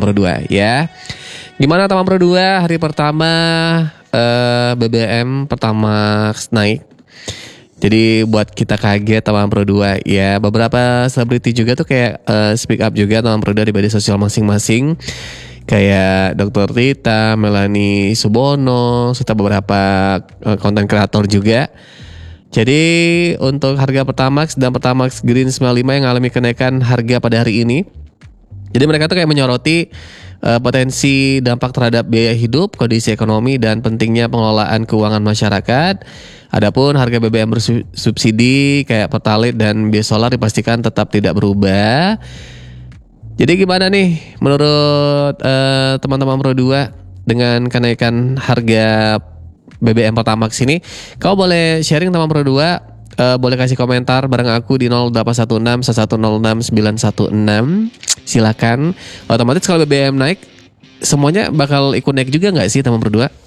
Pro 2 ya. Gimana teman Pro 2 hari pertama BBM Pertamax naik. Jadi buat kita kaget teman Pro 2 ya. Beberapa selebriti juga tuh kayak speak up juga teman Pro 2 di media sosial masing-masing. Kayak Dr. Rita, Melanie Subono, serta beberapa konten kreator juga. Jadi untuk harga Pertamax dan Pertamax Green 95 yang mengalami kenaikan harga pada hari ini. Jadi mereka tuh kayak menyoroti potensi dampak terhadap biaya hidup, kondisi ekonomi, dan pentingnya pengelolaan keuangan masyarakat. Adapun harga BBM bersubsidi kayak Pertalite dan Biosolar dipastikan tetap tidak berubah. Jadi gimana nih menurut teman-teman Pro 2 dengan kenaikan harga BBM Pertamax ini? Kau boleh sharing teman Pro 2. Boleh kasih komentar bareng aku di 0816 1106 916. Silakan. Otomatis kalau BBM naik, semuanya bakal ikut naik juga nggak sih teman Pro 2?